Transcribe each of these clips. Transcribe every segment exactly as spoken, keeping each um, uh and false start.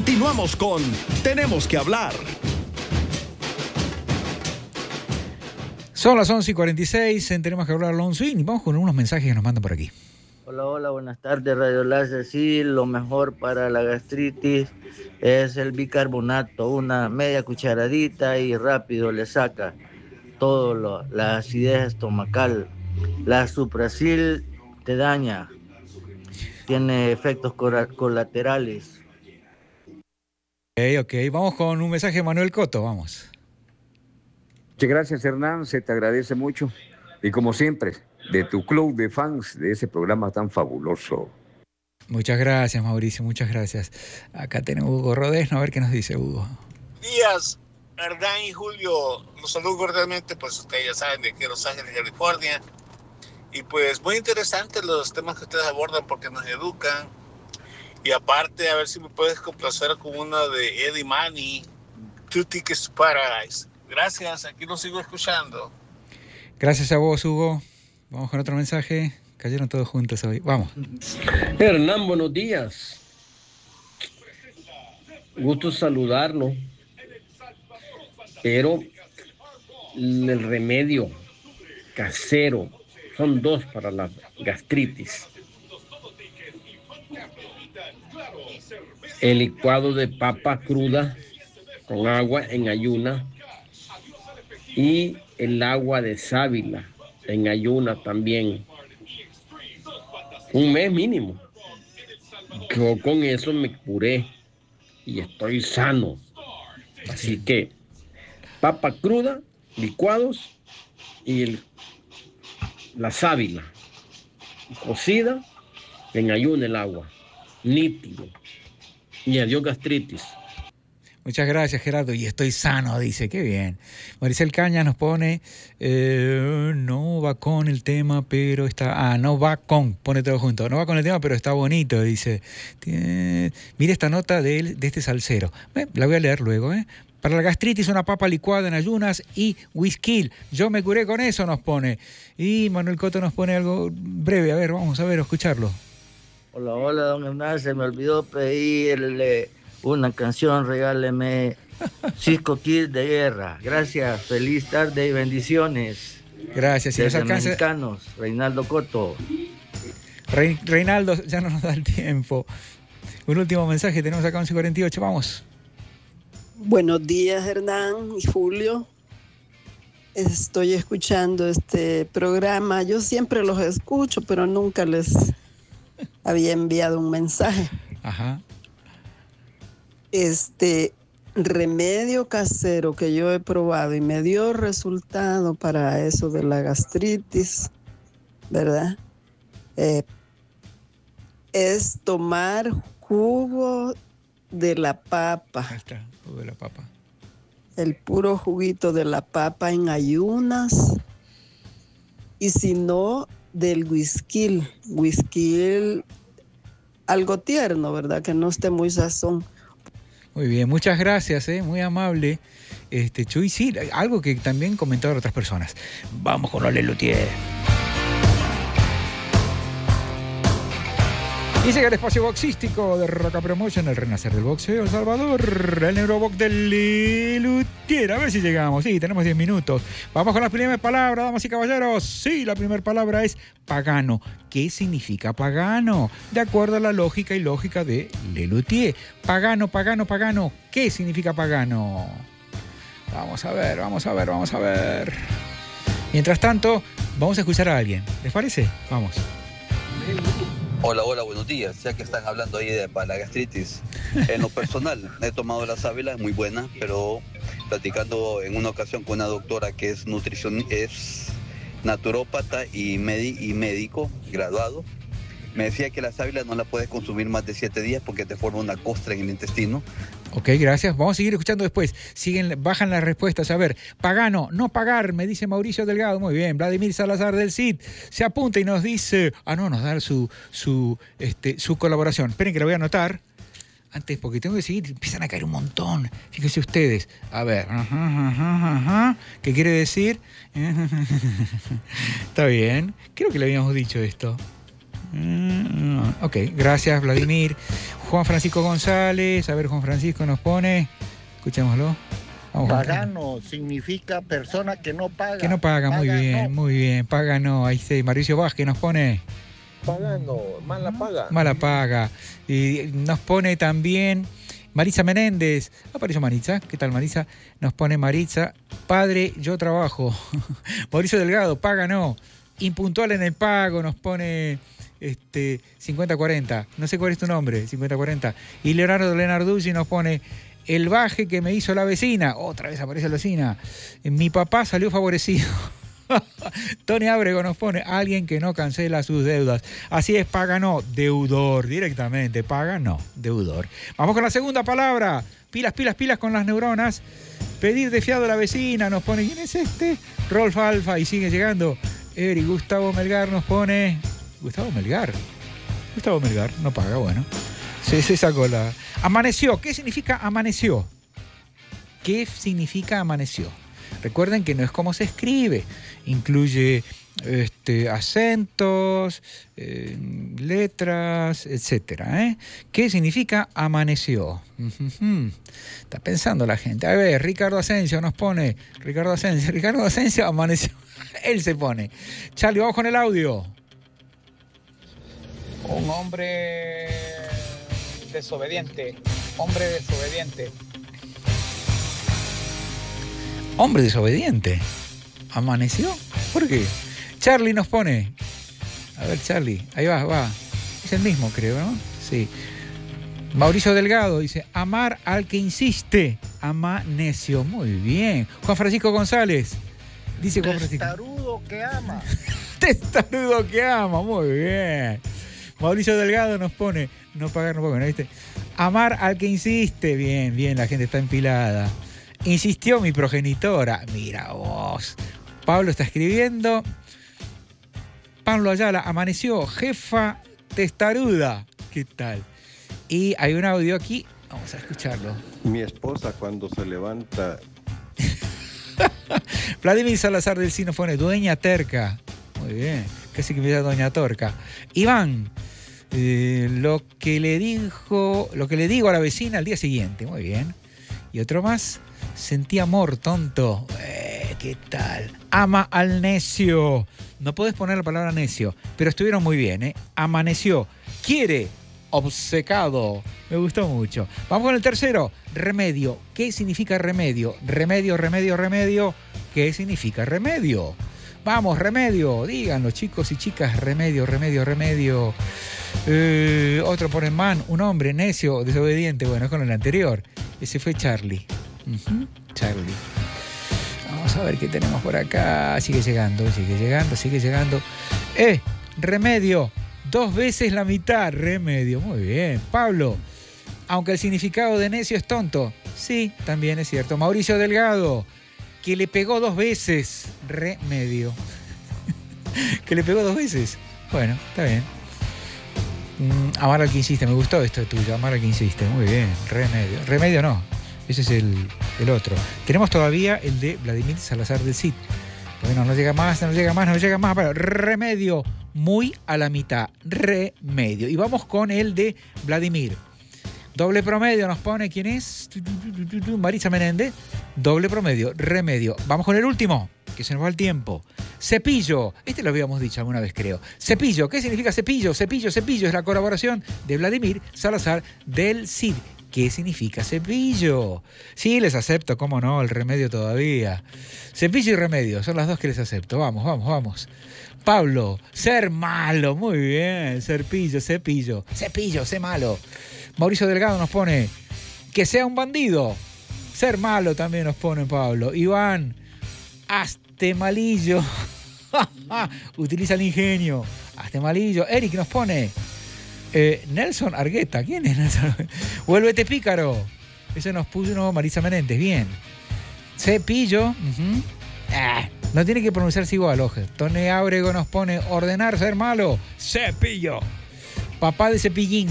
Continuamos con Tenemos que hablar. Son las once y cuarenta y seis, en Tenemos que hablar, Alonso, y vamos con unos mensajes que nos mandan por aquí. Hola, hola, buenas tardes, Radio Láser. Sí, lo mejor para la gastritis es el bicarbonato, una media cucharadita y rápido le saca todo lo, la acidez estomacal. La Suprasil te daña, tiene efectos colaterales. Ok, ok, vamos con un mensaje de Manuel Coto, vamos. Muchas gracias, Hernán, se te agradece mucho. Y como siempre, de tu club de fans de ese programa tan fabuloso. Muchas gracias, Mauricio, muchas gracias. Acá tenemos Hugo Rodesno, a ver qué nos dice Hugo. Días, Hernán y Julio, los saludo cordialmente, pues ustedes ya saben de aquí Los Ángeles, California. Y pues muy interesantes los temas que ustedes abordan porque nos educan. Y aparte, a ver si me puedes complacer con una de Eddie Money, Two Tickets to Paradise. Gracias, aquí los sigo escuchando. Gracias a vos, Hugo. Vamos con otro mensaje. Cayeron todos juntos hoy. Vamos. Hernán, buenos días. Gusto saludarlo. Pero el remedio casero son dos para la gastritis. El licuado de papa cruda con agua en ayuna y el agua de sábila en ayuna también. Un mes mínimo. Yo con eso me curé y estoy sano. Así que papa cruda, licuados y el, la sábila cocida en ayuna el agua. Nítido. Y adiós gastritis. Muchas gracias, Gerardo. Y estoy sano, dice. Qué bien. Maricel Cañas nos pone, eh, no va con el tema, pero está... Ah, no va con, pone todo junto. No va con el tema, pero está bonito, dice. Tiene, mire esta nota de, él, de este salsero. Eh, la voy a leer luego, ¿eh? Para la gastritis, una papa licuada en ayunas y whisky. Yo me curé con eso, nos pone. Y Manuel Coto nos pone algo breve. A ver, vamos a ver, a escucharlo. Hola, hola, don Hernán. Se me olvidó pedirle una canción. Regáleme Cisco Kid de Guerra. Gracias, feliz tarde y bendiciones. Gracias. Si Desde nos alcanza... Mexicanos, Reinaldo Coto. Re... Reinaldo, ya no nos da el tiempo. Un último mensaje, tenemos acá once cuarenta y ocho, vamos. Buenos días, Hernán y Julio. Estoy escuchando este programa. Yo siempre los escucho, pero nunca les había enviado un mensaje. Ajá. Este remedio casero que yo he probado y me dio resultado para eso de la gastritis, ¿verdad? Eh, es tomar jugo de la papa. Ahí está, jugo de la papa. El puro juguito de la papa en ayunas. Y si no, del whisky. Whisky algo tierno, ¿verdad? Que no esté muy sazón. Muy bien, muchas gracias, ¿eh? Muy amable. Este, Chuy, sí, algo que también comentaron otras personas. Vamos con Ole Lutier. Y llega el espacio boxístico de Roca Promotion, el renacer del boxeo El Salvador, el neurobox del Lutier. A ver si llegamos. Sí, tenemos diez minutos. Vamos con la primera palabra, damas y caballeros. Sí, la primera palabra es pagano. ¿Qué significa pagano? De acuerdo a la lógica y lógica de Lelutier. Pagano, pagano, pagano. ¿Qué significa pagano? Vamos a ver, vamos a ver, vamos a ver. Mientras tanto, vamos a escuchar a alguien. ¿Les parece? Vamos. Hola, hola, buenos días. Ya que están hablando ahí de para la gastritis, en lo personal he tomado la sábila, es muy buena, pero platicando en una ocasión con una doctora que es nutrición, es naturópata y, medi- y médico graduado, me decía que la sábila no la puedes consumir más de siete días porque te forma una costra en el intestino. Ok, gracias. Vamos a seguir escuchando después. Siguen, bajan las respuestas. A ver, pagano, no pagar, me dice Mauricio Delgado. Muy bien. Vladimir Salazar del C I D se apunta y nos dice... Ah, no, nos da su, su, este, su colaboración. Esperen que la voy a anotar. Antes, porque tengo que seguir, empiezan a caer un montón. Fíjense ustedes. A ver. Ajá, ajá, ajá. ¿Qué quiere decir? Está bien. Creo que le habíamos dicho esto. Mm, ok, gracias Vladimir. Juan Francisco González, a ver, Juan Francisco nos pone, escuchémoslo. Vamos, Pagano significa persona que no paga. que no paga, muy Paga, bien, no. muy bien, paga no, ahí está, Mauricio Vázquez nos pone. Pagano, mala paga. Mala paga. Y nos pone también Marisa Menéndez. Apareció Marisa. ¿Qué tal, Marisa? Nos pone Marisa. Padre, yo trabajo. Mauricio Delgado, paga no. Impuntual en el pago, nos pone este, cincuenta cuarenta. No sé cuál es tu nombre, cincuenta cuarenta. Y Leonardo Lenarduzzi nos pone el baje que me hizo la vecina. Otra vez aparece la vecina. Mi papá salió favorecido. Tony Ábrego nos pone alguien que no cancela sus deudas. Así es, paga no, deudor, directamente, paga no, deudor. Vamos con la segunda palabra. Pilas, pilas, pilas con las neuronas. Pedir de fiado a la vecina, nos pone, ¿quién es este? Rolf Alfa, y sigue llegando. Eric Gustavo Melgar nos pone. Gustavo Melgar. Gustavo Melgar, no paga, bueno. Se, se sacó la. Amaneció, ¿qué significa amaneció? ¿Qué significa amaneció? Recuerden que no es como se escribe, incluye este, acentos, eh, letras, etcétera. ¿eh? ¿Qué significa amaneció? Uh-huh. Está pensando la gente. A ver, Ricardo Asensio nos pone, Ricardo Asensio, Ricardo Asensio amaneció, él se pone. Charlie, vamos con el audio. Un hombre desobediente, hombre desobediente. Hombre desobediente. ¿Amaneció? ¿Por qué? Charlie nos pone. A ver, Charlie. Ahí va, va. Es el mismo, creo, ¿no? Sí. Mauricio Delgado dice, amar al que insiste. Amaneció. Muy bien. Juan Francisco González. Dice Juan Francisco. Testarudo que ama. Testarudo que ama. Muy bien. Mauricio Delgado nos pone. No pagar, no pagar, ¿no viste? Amar al que insiste. Bien, bien. La gente está empilada. Insistió mi progenitora. Mira vos. Pablo está escribiendo. Pablo Ayala, amaneció. Jefa testaruda. ¿Qué tal? Y hay un audio aquí. Vamos a escucharlo. Mi esposa cuando se levanta. Vladimir Salazar del Cine pone dueña terca. Muy bien. Casi que me da doña Torca. Iván. Eh, lo que le dijo. Lo que le digo a la vecina al día siguiente. Muy bien. Y otro más. Sentí amor, tonto. Eh, ¿Qué tal? Ama al necio. No puedes poner la palabra necio, pero estuvieron muy bien, ¿eh? Amaneció. Quiere. Obcecado. Me gustó mucho. Vamos con el tercero. Remedio. ¿Qué significa remedio? Remedio, remedio, remedio. ¿Qué significa remedio? Vamos, remedio. Díganlo, chicos y chicas. Remedio, remedio, remedio. Eh, otro pone man. Un hombre necio, desobediente. Bueno, es con el anterior. Ese fue Charlie. Uh-huh. Charlie. Vamos a ver qué tenemos por acá. Sigue llegando, sigue llegando, sigue llegando. ¡Eh! Remedio. Dos veces la mitad. Remedio. Muy bien. Pablo. Aunque el significado de necio es tonto. Sí, también es cierto. Mauricio Delgado. Que le pegó dos veces. Remedio. Que le pegó dos veces. Bueno, está bien. Mm, amar al que insiste. Me gustó esto de tuyo. Amar al que insiste. Muy bien. Remedio. Remedio no. Ese es el, el otro. Tenemos todavía el de Vladimir Salazar del Cid. Bueno, no llega más, no llega más, no llega más. Pero remedio, muy a la mitad. Remedio. Y vamos con el de Vladimir. Doble promedio nos pone, ¿quién es? Marisa Menéndez. Doble promedio, remedio. Vamos con el último, que se nos va el tiempo. Cepillo. Este lo habíamos dicho alguna vez, creo. Cepillo. ¿Qué significa cepillo? Cepillo, cepillo. Es la colaboración de Vladimir Salazar del Cid. ¿Qué significa cepillo? Sí, les acepto, cómo no, el remedio todavía. Cepillo y remedio, son las dos que les acepto. Vamos, vamos, vamos. Pablo, ser malo, muy bien. Serpillo, cepillo, cepillo, sé malo. Mauricio Delgado nos pone, que sea un bandido. Ser malo también nos pone Pablo. Iván, hazte malillo. Utiliza el ingenio. Hazte malillo. Eric nos pone... Eh, Nelson Argueta, ¿quién es Nelson? Vuélvete pícaro. Eso nos puso Marisa Menéndez, bien. Cepillo. Uh-huh. Ah, no tiene que pronunciarse igual, ojo. Tony Ábrego nos pone ordenar ser malo. Cepillo. Papá de Cepillín.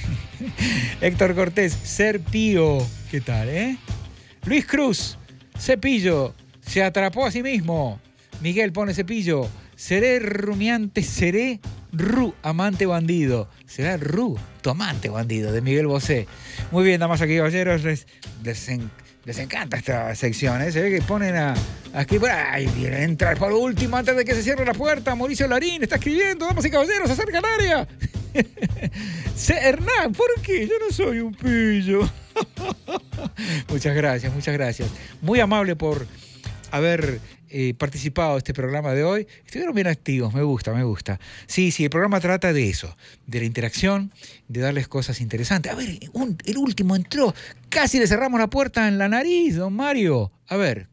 Héctor Cortés, ser pío. ¿Qué tal, eh? Luis Cruz, cepillo. Se atrapó a sí mismo. Miguel pone cepillo. Seré rumiante, seré Ru, amante bandido. Será Ru, tu amante bandido, de Miguel Bosé. Muy bien, damas y caballeros, les, les, en, les encanta esta sección, ¿eh? Se ve que ponen a, a escribir. ¡Ay, viene a entrar por último antes de que se cierre la puerta! Mauricio Larín está escribiendo, damas y caballeros, acerca al área. C. Hernán, ¿por qué? Yo no soy un pillo. Muchas gracias, muchas gracias. Muy amable por haber eh, participado de este programa de hoy. Estuvieron bien activos, me gusta, me gusta. Sí, sí, el programa trata de eso, de la interacción, de darles cosas interesantes. A ver, un, el último entró, casi le cerramos la puerta en la nariz, don Mario. A ver.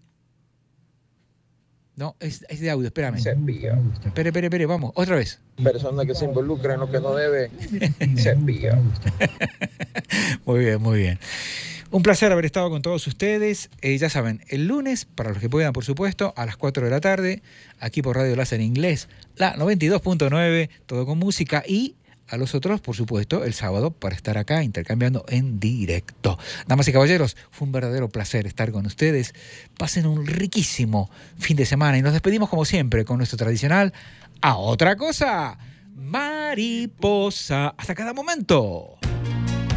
No, es, es de audio, espérame. Se pilla. Espere, espere, espere, vamos, otra vez. Persona que se involucra en lo que no debe, se pilla. Muy bien, muy bien. Un placer haber estado con todos ustedes. Eh, ya saben, el lunes, para los que puedan, por supuesto, a las cuatro de la tarde, aquí por Radio Láser Inglés, la noventa y dos punto nueve, todo con música, y a los otros, por supuesto, el sábado, para estar acá intercambiando en directo. Damas y caballeros, fue un verdadero placer estar con ustedes. Pasen un riquísimo fin de semana y nos despedimos como siempre con nuestro tradicional A Otra Cosa, Mariposa. Hasta cada momento.